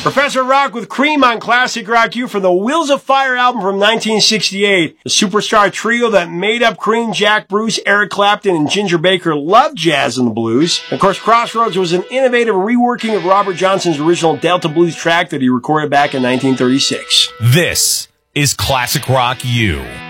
Professor Rock with Cream on Classic Rock U from the Wheels of Fire album from 1968. The superstar trio that made up Cream, Jack Bruce, Eric Clapton, and Ginger Baker loved jazz and the blues. Of course, Crossroads was an innovative reworking of Robert Johnson's original Delta Blues track that he recorded back in 1936. This is Classic Rock U.